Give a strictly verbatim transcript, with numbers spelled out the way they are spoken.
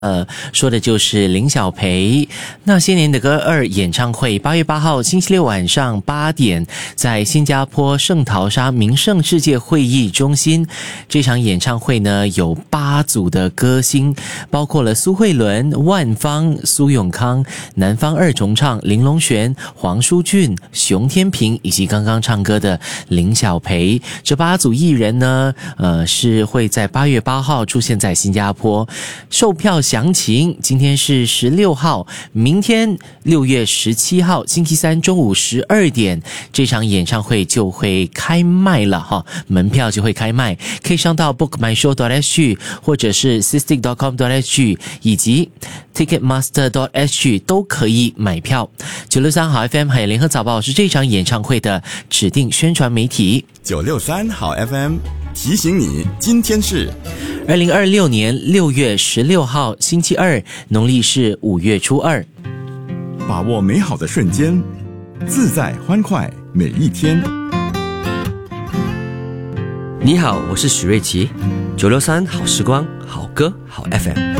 呃，说的就是林小培。那些年的歌二演唱会，八月八号星期六晚上八点，在新加坡圣淘沙名胜世界会议中心。这场演唱会呢，有八组的歌星，包括了苏慧伦、万芳、苏永康、南方二重唱、林隆璇、黄舒骏、熊天平，以及刚刚唱歌的林小培。这八组艺人呢，呃，是会在八月八号出现在新加坡。售票详情今天是十六号，明天六月十七号星期三中午十二点，这场演唱会就会开卖了哈，门票就会开卖，可以上到 book my show dot s g 或者是 sistik dot com dot s g 以及 ticketmaster dot s g 都可以买票。九六三好 F M 还有联合早报是这场演唱会的指定宣传媒体。 九六三好 F M 提醒你，今天是二零二六年六月十六号星期二，农历是五月初二。 把握美好的瞬间，自在欢快每一天。 你好，我是许瑞琪，九六三好时光，好歌好 F M。